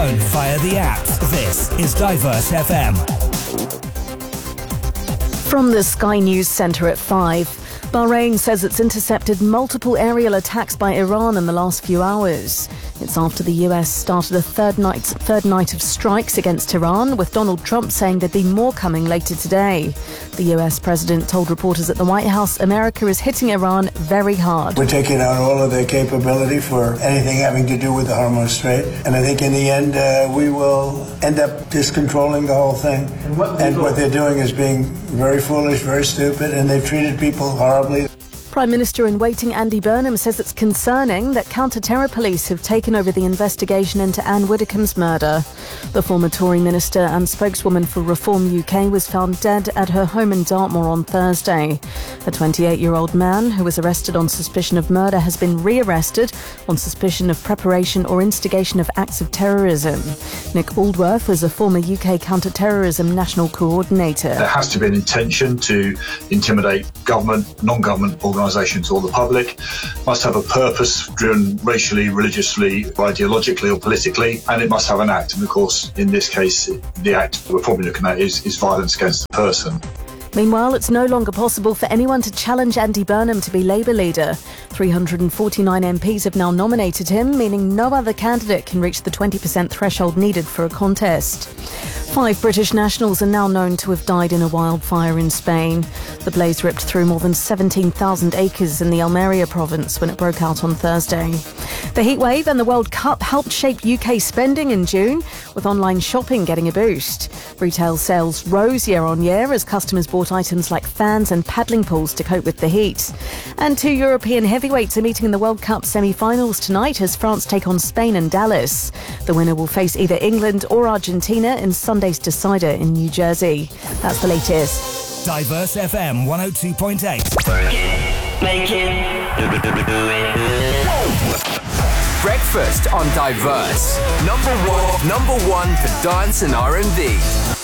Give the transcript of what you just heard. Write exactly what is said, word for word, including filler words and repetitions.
Via the app. This is Diverse F M. From the Sky News Centre at five. Bahrain says it's intercepted multiple aerial attacks by Iran in the last few hours. It's after the U S started a third night, third night of strikes against Iran, with Donald Trump saying there'd be more coming later today. The U S president told reporters at the White House America is hitting Iran very hard. We're taking out all of their capability for anything having to do with the Hormuz Strait. And I think in the end, uh, we will end up just controlling the whole thing. And what, and what they're doing is being very foolish, very stupid, and they've treated people horribly. Prime Minister in waiting Andy Burnham says it's concerning that counter-terror police have taken over the investigation into Anne Widdecombe's murder. The former Tory minister and spokeswoman for Reform U K was found dead at her home in Dartmoor on Thursday. A twenty-eight-year-old man who was arrested on suspicion of murder has been re-arrested on suspicion of preparation or instigation of acts of terrorism. Nick Aldworth was a former U K counter-terrorism national coordinator. There has to be an intention to intimidate government, non-government organisations, organisations or the public, must have a purpose driven racially, religiously, ideologically or politically, and it must have an act. And of course, in this case, the act we're probably looking at is, is violence against the person. Meanwhile, it's no longer possible for anyone to challenge Andy Burnham to be Labour leader. three hundred forty-nine M Ps have now nominated him, meaning no other candidate can reach the twenty percent threshold needed for a contest. Five British nationals are now known to have died in a wildfire in Spain. The blaze ripped through more than seventeen thousand acres in the Almeria province when it broke out on Thursday. The heatwave and the World Cup helped shape U K spending in June, with online shopping getting a boost. Retail sales rose year on year as customers bought items like fans and paddling pools to cope with the heat. And two European heavyweights are meeting in the World Cup semi-finals tonight as France take on Spain and Dallas. The winner will face either England or Argentina in Sunday's decider in New Jersey. That's the latest. Diverse F M one oh two point eight. Make it. Breakfast on Diverse. Number one, number one for dance and R and B.